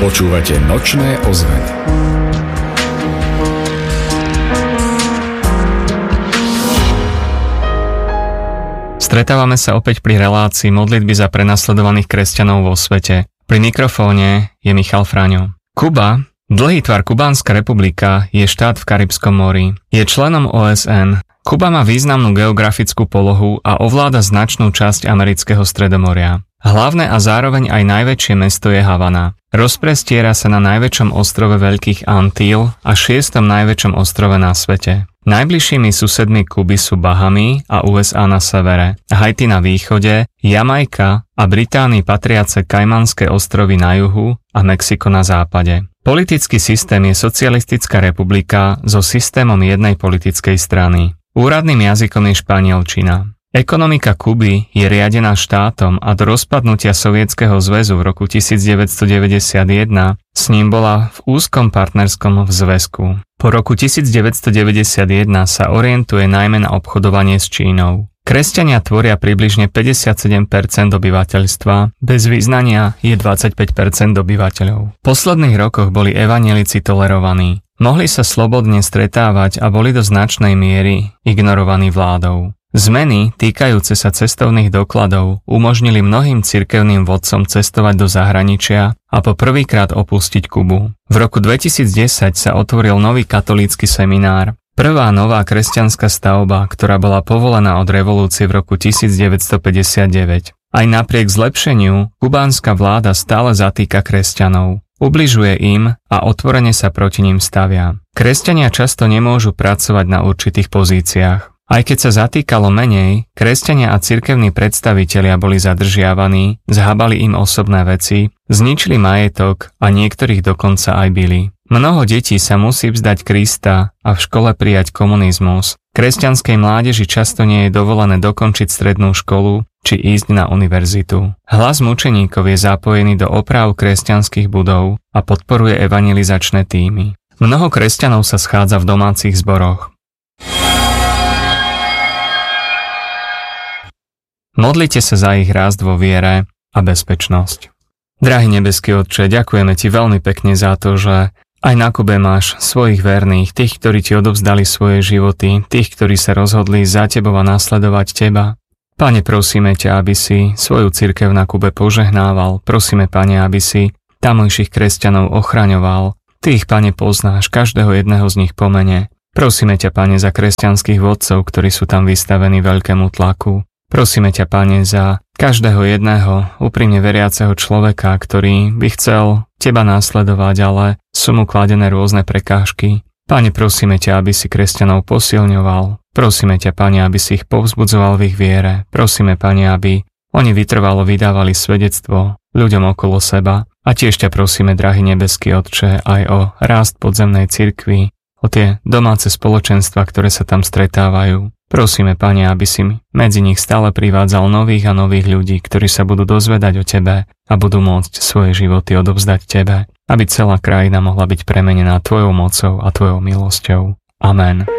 Počúvate Nočné ozveny. Stretávame sa opäť pri relácii modlitby za prenasledovaných kresťanov vo svete. Pri mikrofóne je Michal Fraňo. Kuba, dlhý tvar Kubánska republika, je štát v Karibskom mori. Je členom OSN. Kuba má významnú geografickú polohu a ovláda značnú časť amerického Stredomoria. Hlavné a zároveň aj najväčšie mesto je Havana. Rozprestiera sa na najväčšom ostrove Veľkých Antíl a 6. najväčšom ostrove na svete. Najbližšími susedmi Kuby sú Bahamy a USA na severe, Haiti na východe, Jamajka a Británii patriace Kajmanské ostrovy na juhu a Mexiko na západe. Politický systém je socialistická republika so systémom jednej politickej strany. Úradným jazykom je španielčina. Ekonomika Kuby je riadená štátom a do rozpadnutia Sovietskeho zväzu v roku 1991 s ním bola v úzkom partnerskom zväzku. Po roku 1991 sa orientuje najmä na obchodovanie s Čínou. Kresťania tvoria približne 57% obyvateľstva, bez vyznania je 25% obyvateľov. V posledných rokoch boli evanjelici tolerovaní. Mohli sa slobodne stretávať a boli do značnej miery ignorovaní vládou. Zmeny týkajúce sa cestovných dokladov umožnili mnohým cirkevným vodcom cestovať do zahraničia a po prvýkrát opustiť Kubu. V roku 2010 sa otvoril nový katolícky seminár, prvá nová kresťanská stavba, ktorá bola povolená od revolúcie v roku 1959. Aj napriek zlepšeniu, kubánska vláda stále zatýka kresťanov. Ubližuje im a otvorene sa proti nim stavia. Kresťania často nemôžu pracovať na určitých pozíciách. Aj keď sa zatýkalo menej, kresťania a cirkevní predstavitelia boli zadržiavaní, zhabali im osobné veci, zničili majetok a niektorých dokonca aj bili. Mnoho detí sa musí vzdať Krista a v škole prijať komunizmus. Kresťanskej mládeži často nie je dovolené dokončiť strednú školu či ísť na univerzitu. Hlas mučeníkov je zapojený do opráv kresťanských budov a podporuje evangelizačné tímy. Mnoho kresťanov sa schádza v domácich zboroch. Modlite sa za ich rast vo viere a bezpečnosť. Drahý nebeský Otče, ďakujeme Ti veľmi pekne za to, že aj na Kube máš svojich verných, tých, ktorí Ti odovzdali svoje životy, tých, ktorí sa rozhodli za Tebou a nasledovať Teba. Pane, prosíme ťa, aby si svoju cirkev na Kube požehnával. Prosíme, Pane, aby si tamojších kresťanov ochraňoval. Ty ich, Pane, poznáš, každého jedného z nich po mene. Prosíme ťa, Pane, za kresťanských vodcov, ktorí sú tam vystavení veľkému tlaku. Prosíme ťa, Pane, za každého jedného úprimne veriaceho človeka, ktorý by chcel Teba nasledovať, ale sú mu kladené rôzne prekážky. Pane, prosíme ťa, aby si kresťanov posilňoval. Prosíme ťa, Pane, aby si ich povzbudzoval v ich viere. Prosíme, Pane, aby oni vytrvalo vydávali svedectvo ľuďom okolo seba. A tiež ťa prosíme, drahý nebeský Otče, aj o rast podzemnej cirkvi, o tie domáce spoločenstva, ktoré sa tam stretávajú. Prosíme, Pane, aby si medzi nich stále privádzal nových a nových ľudí, ktorí sa budú dozvedať o Tebe a budú môcť svoje životy odovzdať Tebe, aby celá krajina mohla byť premenená Tvojou mocou a Tvojou milosťou. Amen.